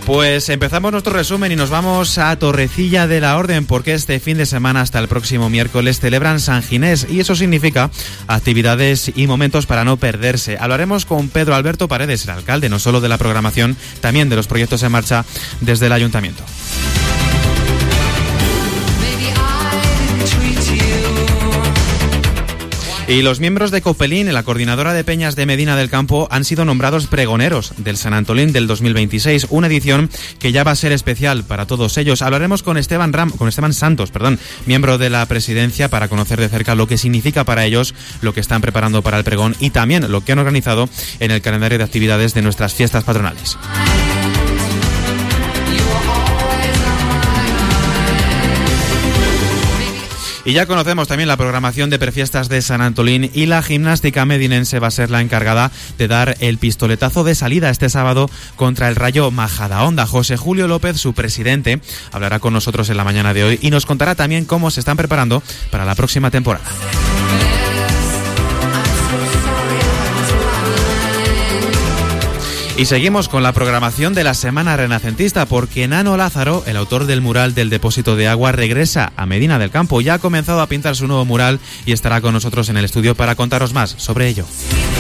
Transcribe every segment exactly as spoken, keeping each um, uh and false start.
Pues empezamos nuestro resumen y nos vamos a Torrecilla de la Orden, porque este fin de semana hasta el próximo miércoles celebran San Ginés y eso significa actividades y momentos para no perderse. Hablaremos con Pedro Alberto Paredes, el alcalde, no solo de la programación, también de los proyectos en marcha desde el ayuntamiento. Y los miembros de Copelín, la coordinadora de peñas de Medina del Campo, han sido nombrados pregoneros del San Antolín del dos mil veintiséis, una edición que ya va a ser especial para todos ellos. Hablaremos con Esteban Ram, con Esteban Santos, perdón, miembro de la presidencia, para conocer de cerca lo que significa para ellos, lo que están preparando para el pregón y también lo que han organizado en el calendario de actividades de nuestras fiestas patronales. Y ya conocemos también la programación de prefiestas de San Antolín y la gimnástica medinense va a ser la encargada de dar el pistoletazo de salida este sábado contra el Rayo Majadahonda. José Julio López, su presidente, hablará con nosotros en la mañana de hoy y nos contará también cómo se están preparando para la próxima temporada. Y seguimos con la programación de la Semana Renacentista, porque Nano Lázaro, el autor del mural del depósito de agua, regresa a Medina del Campo. Ya ha comenzado a pintar su nuevo mural y estará con nosotros en el estudio para contaros más sobre ello.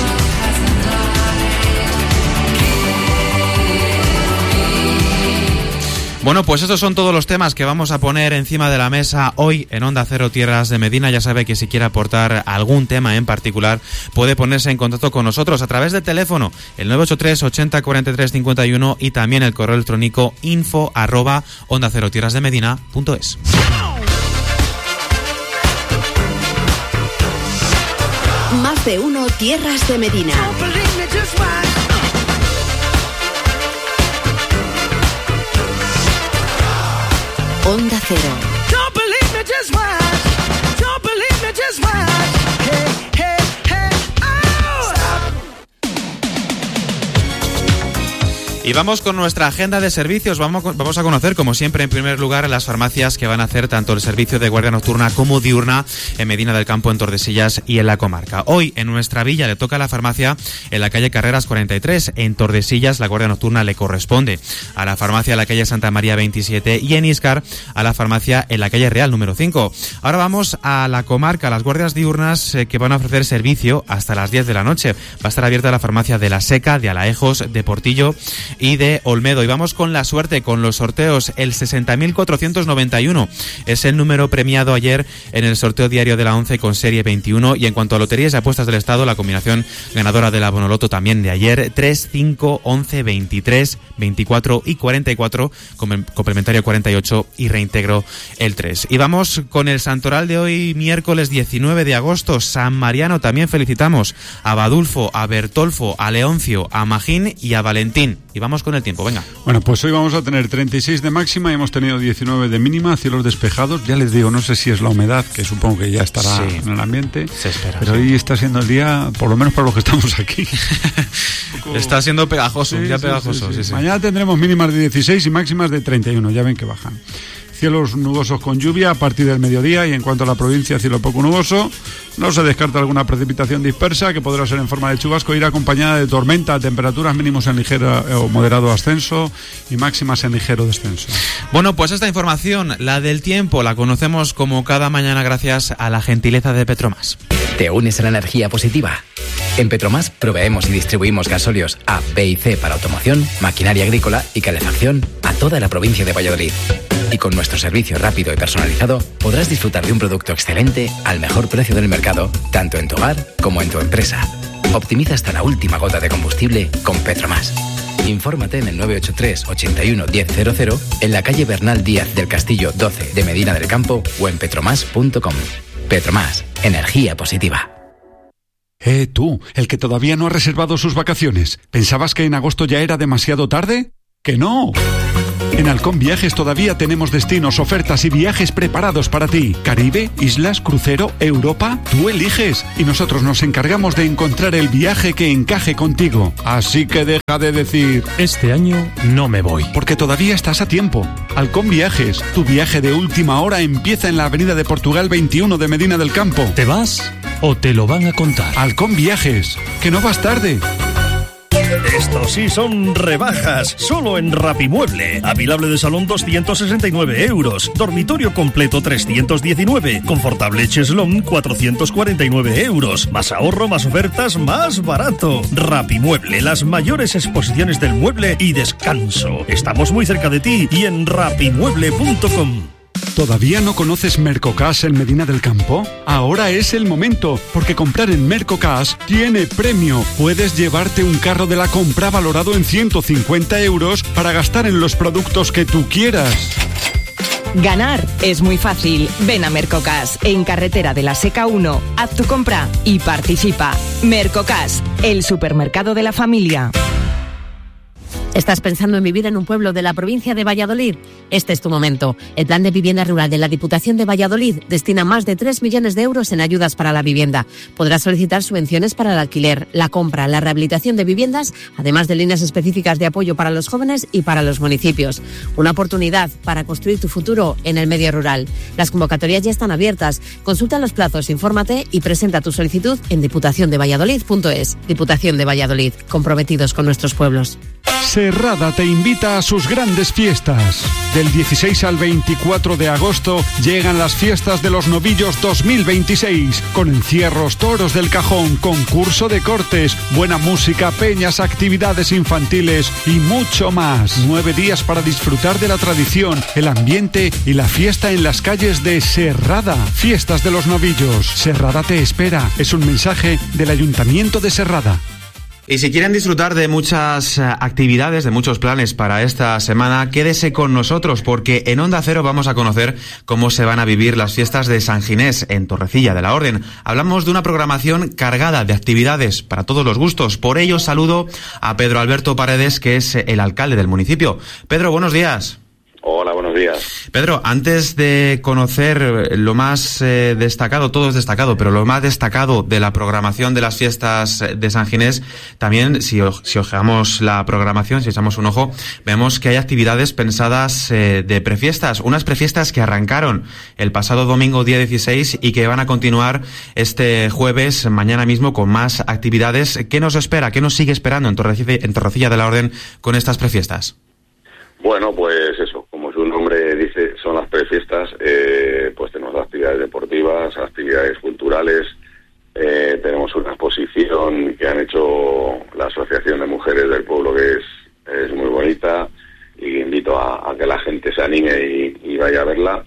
Bueno, pues estos son todos los temas que vamos a poner encima de la mesa hoy en Onda Cero Tierras de Medina. Ya sabe que si quiere aportar algún tema en particular puede ponerse en contacto con nosotros a través del teléfono, el nueve ocho tres ochenta cuarenta y tres cincuenta y uno, y también el correo electrónico info arroba onda cero tierras de medina punto es. Más de uno Tierras de Medina. Onda Cero. Don't believe me, just watch. Don't believe me, just watch. Hey, hey, hey, oh. Y vamos con nuestra agenda de servicios. Vamos, vamos a conocer, como siempre, en primer lugar, las farmacias que van a hacer tanto el servicio de guardia nocturna como diurna en Medina del Campo, en Tordesillas y en la comarca. Hoy, en nuestra villa, le toca a la farmacia en la calle Carreras cuarenta y tres. En Tordesillas, la guardia nocturna le corresponde a la farmacia en la calle Santa María veintisiete y en Íscar a la farmacia en la calle Real número cinco. Ahora vamos a la comarca, las guardias diurnas eh, que van a ofrecer servicio hasta las diez de la noche. Va a estar abierta la farmacia de La Seca, de Alaejos, de Portillo y de Olmedo. Y vamos con la suerte, con los sorteos. El sesenta mil cuatrocientos noventa y uno es el número premiado ayer en el sorteo diario de la once con serie veintiuno. Y en cuanto a loterías y apuestas del Estado, la combinación ganadora de la Bonoloto también de ayer, tres, cinco, once, veintitrés, veinticuatro y cuarenta y cuatro, complementario cuarenta y ocho y reintegro el tres. Y vamos con el santoral de hoy, miércoles diecinueve de agosto, San Mariano. También felicitamos a Badulfo, a Bertolfo, a Leoncio, a Magín y a Valentín. Y vamos con el tiempo, venga. Bueno, pues hoy vamos a tener treinta y seis de máxima y hemos tenido diecinueve de mínima, cielos despejados. Ya les digo, no sé si es la humedad, que supongo que ya estará sí, en el ambiente. Se espera. Pero sí, hoy está siendo el día, por lo menos para los que estamos aquí. poco... Está siendo pegajoso, sí, ya sí, pegajoso. Sí, sí. Sí, sí. Mañana tendremos mínimas de dieciséis y máximas de treinta y uno, ya ven que bajan. Cielos nubosos con lluvia a partir del mediodía, y en cuanto a la provincia, cielo poco nuboso. No se descarta alguna precipitación dispersa que podrá ser en forma de chubasco, ir acompañada de tormenta, temperaturas mínimos en ligero o moderado ascenso y máximas en ligero descenso. Bueno, pues esta información, la del tiempo, la conocemos como cada mañana gracias a la gentileza de Petromás. ¿Te unes a la energía positiva? En Petromás proveemos y distribuimos gasóleos A, B y C para automoción, maquinaria agrícola y calefacción a toda la provincia de Valladolid. Y con nuestro servicio rápido y personalizado podrás disfrutar de un producto excelente al mejor precio del mercado, tanto en tu hogar como en tu empresa. Optimiza hasta la última gota de combustible con Petromás. Infórmate en el nueve ocho tres ochenta y uno diez cero cero, en la calle Bernal Díaz del Castillo doce de Medina del Campo o en petromás punto com. Petromás, energía positiva. Eh, tú, el que todavía no ha reservado sus vacaciones. ¿Pensabas que en agosto ya era demasiado tarde? ¡Que no! En Halcón Viajes todavía tenemos destinos, ofertas y viajes preparados para ti. Caribe, islas, crucero, Europa, tú eliges. Y nosotros nos encargamos de encontrar el viaje que encaje contigo. Así que deja de decir... Este año no me voy. Porque todavía estás a tiempo. Halcón Viajes, tu viaje de última hora empieza en la Avenida de Portugal veintiuno de Medina del Campo. ¿Te vas o te lo van a contar? Halcón Viajes, que no vas tarde. Estos sí son rebajas, solo en Rapimueble. Apilable de salón doscientos sesenta y nueve euros, dormitorio completo trescientos diecinueve, confortable cheslón cuatrocientos cuarenta y nueve euros. Más ahorro, más ofertas, más barato. Rapimueble, las mayores exposiciones del mueble y descanso. Estamos muy cerca de ti y en rapimueble punto com. ¿Todavía no conoces Mercocash en Medina del Campo? Ahora es el momento, porque comprar en Mercocash tiene premio. Puedes llevarte un carro de la compra valorado en ciento cincuenta euros para gastar en los productos que tú quieras. Ganar es muy fácil. Ven a Mercocash, en Carretera de la Seca uno. Haz tu compra y participa. Mercocash, el supermercado de la familia. ¿Estás pensando en vivir en un pueblo de la provincia de Valladolid? Este es tu momento. El Plan de Vivienda Rural de la Diputación de Valladolid destina más de tres millones de euros en ayudas para la vivienda. Podrás solicitar subvenciones para el alquiler, la compra, la rehabilitación de viviendas, además de líneas específicas de apoyo para los jóvenes y para los municipios. Una oportunidad para construir tu futuro en el medio rural. Las convocatorias ya están abiertas. Consulta los plazos, infórmate y presenta tu solicitud en diputación de valladolid punto es. Diputación de Valladolid, comprometidos con nuestros pueblos. Serrada te invita a sus grandes fiestas. Del dieciséis al veinticuatro de agosto llegan las fiestas de los novillos dos mil veintiséis, con encierros, toros del cajón, concurso de cortes, buena música, peñas, actividades infantiles y mucho más. Nueve días para disfrutar de la tradición, el ambiente y la fiesta en las calles de Serrada. Fiestas de los novillos. Serrada te espera. Es un mensaje del Ayuntamiento de Serrada. Y si quieren disfrutar de muchas actividades, de muchos planes para esta semana, quédese con nosotros, porque en Onda Cero vamos a conocer cómo se van a vivir las fiestas de San Ginés en Torrecilla de la Orden. Hablamos de una programación cargada de actividades para todos los gustos. Por ello saludo a Pedro Alberto Paredes, que es el alcalde del municipio. Pedro, buenos días. Hola, buenos días. Pedro, antes de conocer lo más eh, destacado, todo es destacado, pero lo más destacado de la programación de las fiestas de San Ginés, también si, si ojeamos la programación, si echamos un ojo, vemos que hay actividades pensadas eh, de prefiestas, unas prefiestas que arrancaron el pasado domingo día dieciséis y que van a continuar este jueves, mañana mismo, con más actividades. ¿Qué nos espera? ¿Qué nos sigue esperando en Torrecilla, en Torrecilla de la Orden con estas prefiestas? Bueno, pues eso, como su nombre dice, son las prefiestas. Eh, pues tenemos actividades deportivas, actividades culturales, eh, tenemos una exposición que han hecho la Asociación de Mujeres del Pueblo, que es, es muy bonita, y invito a, a que la gente se anime y, y vaya a verla.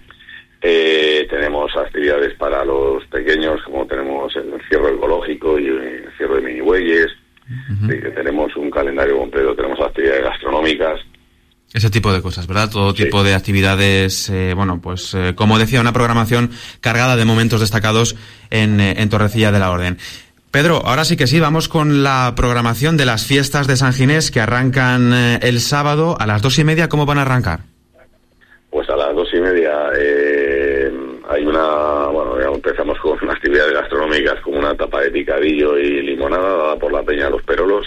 Eh, tenemos actividades para los pequeños, como tenemos el encierro ecológico y el encierro de minibueyes. Uh-huh. Sí, que tenemos un calendario completo, tenemos actividades gastronómicas. Ese tipo de cosas, ¿verdad? Todo Sí. tipo de actividades, eh, bueno, pues eh, como decía, una programación cargada de momentos destacados en, eh, en Torrecilla de la Orden. Pedro, ahora sí que sí, vamos con la programación de las fiestas de San Ginés que arrancan eh, el sábado a las dos y media. ¿Cómo van a arrancar? Pues a las dos y media eh, hay una, bueno, ya empezamos con actividades gastronómicas como una tapa de picadillo y limonada dada por la Peña de los Perolos.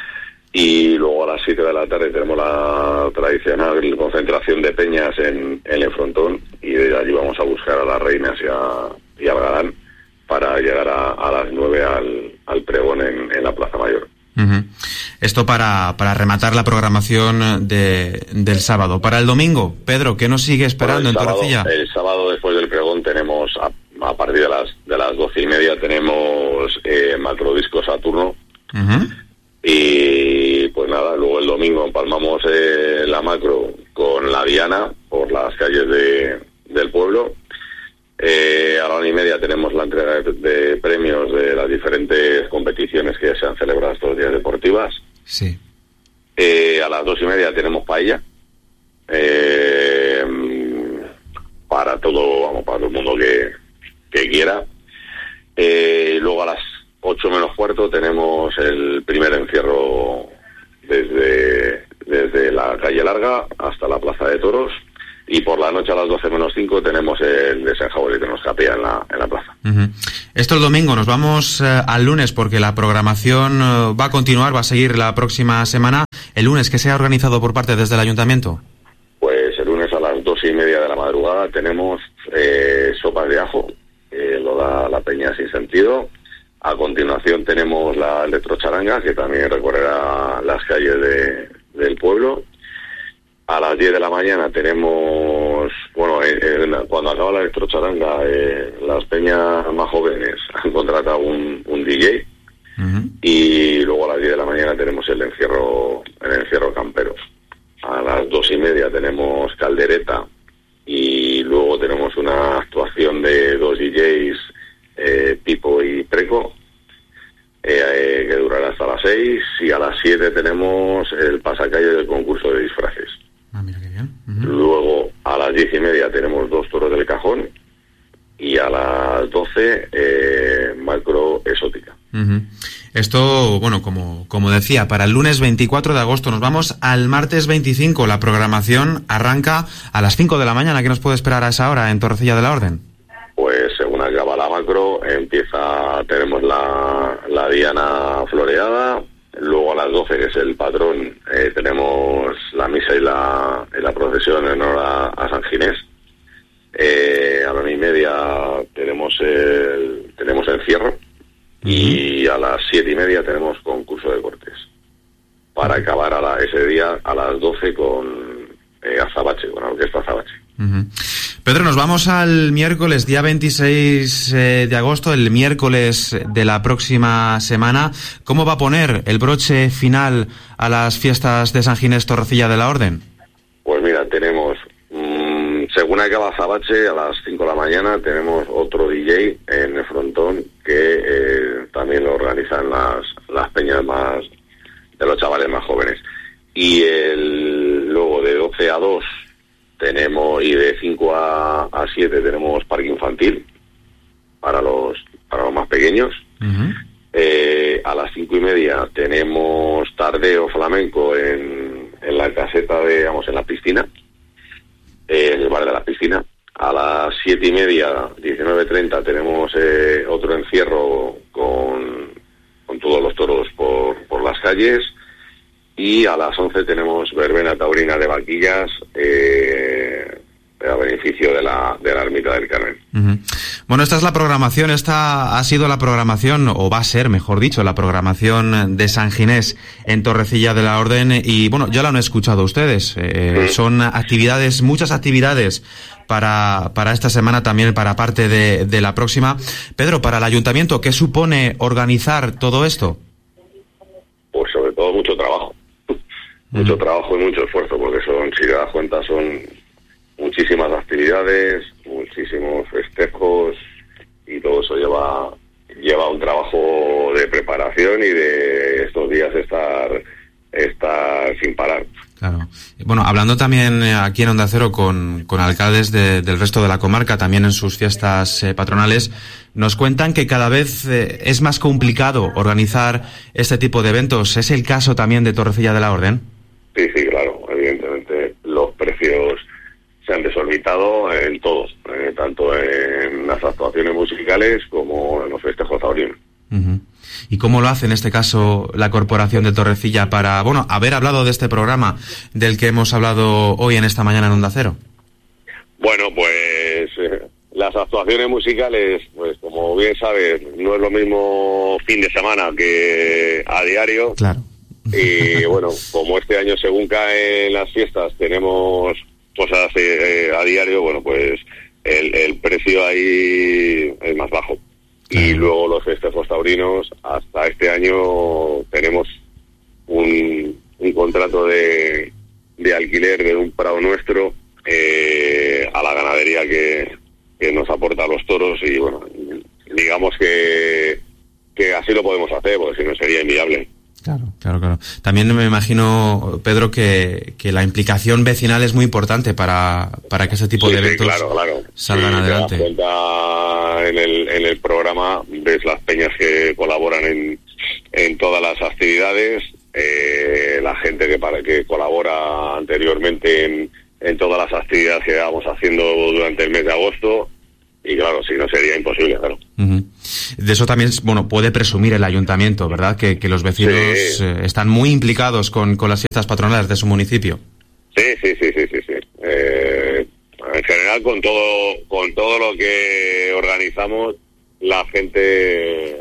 Y luego a las siete de la tarde tenemos la tradicional concentración de peñas en, en el frontón, y de allí vamos a buscar a las reinas y, a, y al galán para llegar a, a las nueve al, al pregón en, en la Plaza Mayor. Uh-huh. Esto para, para rematar la programación de, del sábado. Para el domingo, Pedro, ¿qué nos sigue esperando Bueno, el en sábado, Torrecilla? El sábado después del pregón tenemos, a, a partir de las de las doce y media, tenemos eh, Macrodisco Saturno. Uh-huh. Y pues nada, luego el domingo empalmamos eh, la macro con la Diana por las calles de, del pueblo. Eh, a la una y media tenemos la entrega de, de premios de las diferentes competiciones que se han celebrado estos días deportivas. Sí. Eh, a las dos y media tenemos paella. Eh, para todo, vamos, para todo el mundo que, que quiera. Eh, luego a las ocho menos cuarto tenemos el primer encierro desde, desde la calle Larga hasta la Plaza de Toros, y por la noche a las doce menos cinco tenemos el desenjabón que nos capea en la, en la plaza. Uh-huh. Esto el domingo. Nos vamos eh, al lunes, porque la programación eh, va a continuar, va a seguir la próxima semana. El lunes, ¿qué se ha organizado por parte desde el ayuntamiento? Pues el lunes a las dos y media de la madrugada tenemos eh, sopas de ajo, eh, lo da la Peña Sin Sentido. A continuación tenemos la electrocharanga, que también recorrerá las calles de, del pueblo. A las diez de la mañana tenemos, bueno, eh, eh, cuando acaba la electrocharanga, eh, las peñas más jóvenes han contratado un, un D J. Uh-huh. Y luego a las diez de la mañana tenemos el encierro, el encierro campero. A las dos y media tenemos caldereta y luego tenemos una actuación de dos D Js, eh, Pipo y Preco, eh, eh, que durará hasta las seis, y a las siete tenemos el pasacalle del concurso de disfraces. Ah, mira qué bien. Uh-huh. Luego a las diez y media tenemos dos toros del cajón y a las doce eh, macro exótica. Uh-huh. Esto, bueno, como, como decía, para el lunes veinticuatro de agosto. Nos vamos al martes veinticinco. La programación arranca a las cinco de la mañana. ¿Qué nos puede esperar a esa hora en Torrecilla de la Orden? Pues según acaba la macro, empieza, tenemos la, la diana floreada. Luego a las doce, que es el patrón, eh, tenemos la misa y la, y la procesión en honor a, a San Ginés. Eh, a la una y media tenemos el tenemos encierro. Uh-huh. Y a las siete y media tenemos concurso de cortes. Para acabar a la, ese día a las doce con eh, Azabache, con la orquesta Azabache. Uh-huh. Pedro, nos vamos al miércoles, día veintiséis eh, de agosto, el miércoles de la próxima semana. ¿Cómo va a poner el broche final a las fiestas de San Ginés Torrecilla de la Orden? Pues mira, tenemos, mmm, según acaba Azabache, a las cinco de la mañana tenemos otro D J en el frontón que eh, también lo organizan las, las peñas más de los chavales más jóvenes. Y el, luego de doce a dos tenemos, y de cinco a siete tenemos parque infantil para los para los más pequeños. Uh-huh. Eh, a las cinco y media tenemos tardeo flamenco en, en la caseta de, digamos, en la piscina, eh, en el bar de la piscina. A las siete y media, diecinueve treinta, tenemos eh, otro encierro con, con todos los toros por, por las calles. Y a las once tenemos verbena taurina de vaquillas eh, a beneficio de la, de la ermita del Carmen. Uh-huh. Bueno, esta es la programación, esta ha sido la programación, o va a ser, mejor dicho, la programación de San Ginés en Torrecilla de la Orden. Y bueno, ya lo han escuchado ustedes, eh, sí. Son actividades, muchas actividades para, para esta semana, también para parte de, de la próxima. Pedro, para el ayuntamiento, ¿qué supone organizar todo esto? Pues sobre todo mucho trabajo. Mucho trabajo y mucho esfuerzo, porque son, si te das cuenta, son muchísimas actividades, muchísimos festejos, y todo eso lleva lleva un trabajo de preparación y de estos días estar estar sin parar. Claro. Bueno, hablando también aquí en Onda Cero con, con alcaldes de, del resto de la comarca, también en sus fiestas eh, patronales, nos cuentan que cada vez eh, es más complicado organizar este tipo de eventos. ¿Es el caso también de Torrecilla de la Orden? Sí, sí, claro. Evidentemente los precios se han desorbitado en todos, eh, tanto en las actuaciones musicales como en los festejos taurinos. Uh-huh. ¿Y cómo lo hace en este caso la Corporación de Torrecilla para, bueno, haber hablado de este programa del que hemos hablado hoy en esta mañana en Onda Cero? Bueno, pues eh, las actuaciones musicales, pues como bien sabes, no es lo mismo fin de semana que a diario. Claro. Y bueno, como este año según caen las fiestas tenemos cosas eh, a diario, bueno, pues el, el precio ahí es más bajo. Y luego los festejos taurinos, hasta este año tenemos un, un contrato de, de alquiler de un prado nuestro eh, a la ganadería que, que nos aporta los toros, y bueno, digamos que, que así lo podemos hacer, porque si no sería inviable. Claro, claro, claro. También me imagino, Pedro, que, que la implicación vecinal es muy importante para, para que ese tipo sí, de eventos sí, claro, claro. salgan sí, adelante. Te das cuenta en el, en el programa, ves las peñas que colaboran en, en todas las actividades, eh, la gente que para que colabora anteriormente en, en todas las actividades que vamos haciendo durante el mes de agosto. Y claro, si no sería imposible, claro. Uh-huh. De eso también, bueno, puede presumir el ayuntamiento, ¿verdad? Que, que los vecinos sí. eh, están muy implicados con, con las fiestas patronales de su municipio. Sí, sí, sí, sí, sí, sí. Eh, en general, con todo, con todo lo que organizamos, la gente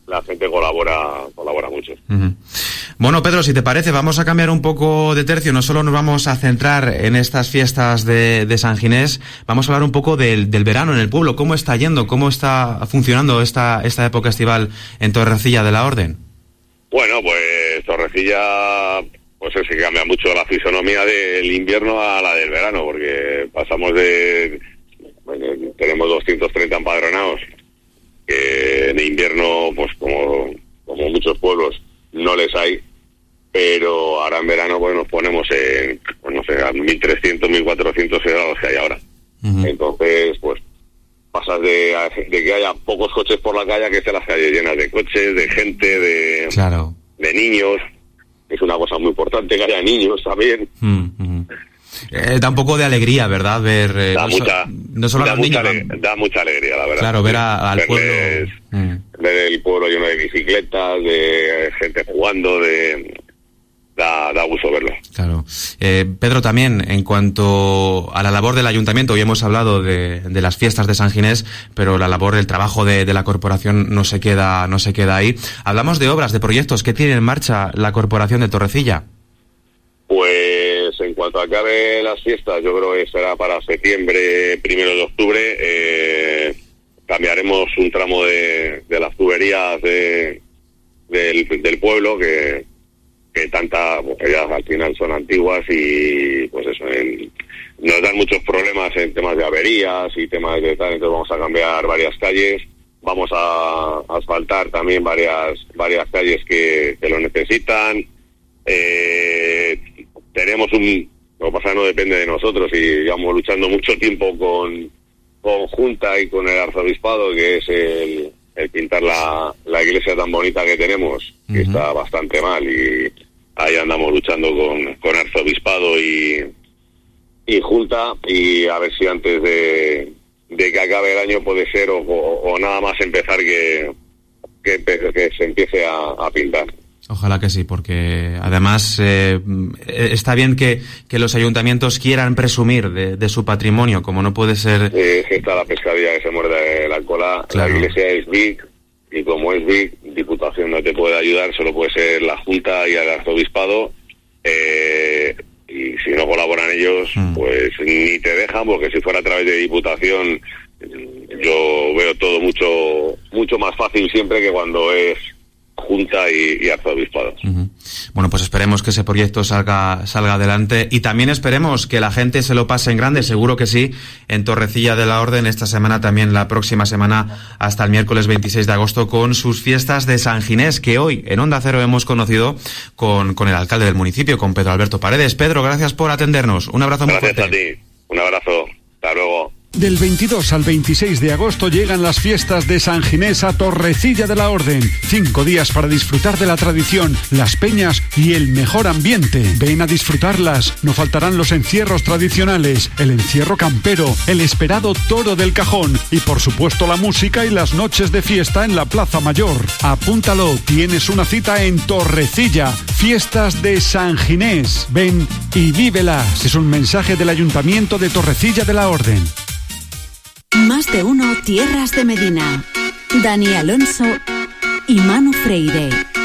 la gente colabora colabora mucho. Uh-huh. Bueno, Pedro, si te parece, vamos a cambiar un poco de tercio. No solo nos vamos a centrar en estas fiestas de, de San Ginés, vamos a hablar un poco del, del verano en el pueblo. ¿Cómo está yendo? ¿Cómo está funcionando esta, esta época estival en Torrecilla de la Orden? Bueno, pues Torrecilla, pues es que cambia mucho la fisonomía del invierno a la del verano, porque pasamos de... Bueno, tenemos doscientos treinta empadronados, que en invierno, pues como, como muchos pueblos, no les hay, pero ahora en verano pues nos ponemos en, pues no sé, a mil trescientos, mil cuatrocientos grados que hay ahora. Uh-huh. Entonces, pues pasas de, de que haya pocos coches por la calle a que estén las calles llenas de coches, de gente, de, claro. de niños. Es una cosa muy importante que haya niños también. Uh-huh. Eh, da un poco de alegría, ¿verdad? Ver eh, da, no, mucha, so, no solo da, a los mucha niños, ale- da mucha alegría, la verdad. Claro, ver a, al Verles, pueblo... Mm. Ver el pueblo lleno de bicicletas, de gente jugando, de... Da, da gusto verlo. Claro. Eh, Pedro, también, en cuanto a la labor del ayuntamiento, hoy hemos hablado de, de las fiestas de San Ginés, pero la labor, el trabajo de, de la corporación no se queda, no se queda ahí. Hablamos de obras, de proyectos. ¿Qué tiene en marcha la corporación de Torrecilla? Pues en cuanto acabe las fiestas, yo creo que será para septiembre, primero de octubre, eh, cambiaremos un tramo de, de las tuberías de, del, del pueblo que que tanta, porque ya al final son antiguas y pues eso, en, nos dan muchos problemas en temas de averías y temas de tal, entonces vamos a cambiar varias calles, vamos a asfaltar también varias varias calles que, que lo necesitan, eh, tenemos un, lo que pasa no depende de nosotros y llevamos luchando mucho tiempo con, con Junta y con el Arzobispado, que es el, el pintar la, la iglesia tan bonita que tenemos, que uh-huh. está bastante mal, y ahí andamos luchando con, con Arzobispado y, y Junta, y a ver si antes de, de que acabe el año puede ser, o, o, o nada más empezar que, que, que se empiece a, a pintar. Ojalá que sí, porque además eh, está bien que, que los ayuntamientos quieran presumir de, de su patrimonio, como no puede ser... Eh, está la pescadilla que se muerde la cola, claro. La iglesia es big, y como es big, Diputación no te puede ayudar, solo puede ser la Junta y el Arzobispado, eh, y si no colaboran ellos, mm. pues ni te dejan, porque si fuera a través de Diputación, yo veo todo mucho mucho más fácil siempre que cuando es Junta y, y Arzobispado. Uh-huh. Bueno, pues esperemos que ese proyecto salga salga adelante, y también esperemos que la gente se lo pase en grande, seguro que sí, en Torrecilla de la Orden esta semana, también la próxima semana hasta el miércoles veintiséis de agosto, con sus fiestas de San Ginés, que hoy en Onda Cero hemos conocido con, con el alcalde del municipio, con Pedro Alberto Paredes. Pedro, gracias por atendernos. Un abrazo muy fuerte. Gracias a ti. Un abrazo. Hasta luego. Del veintidós al veintiséis de agosto llegan las fiestas de San Ginés a Torrecilla de la Orden. Cinco días para disfrutar de la tradición, las peñas y el mejor ambiente. Ven a disfrutarlas. No faltarán los encierros tradicionales, el encierro campero, el esperado toro del cajón y por supuesto la música y las noches de fiesta en la Plaza Mayor. Apúntalo, tienes una cita en Torrecilla. Fiestas de San Ginés. Ven y vívelas. Es un mensaje del Ayuntamiento de Torrecilla de la Orden. Más de uno Tierras de Medina. Dani Alonso y Manu Freire.